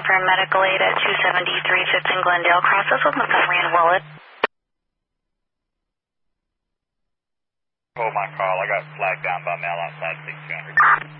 for medical aid at 273 15 Glendale. Crosses with Montgomery and Willett. Hold my call. I got flagged down by mail outside 6200.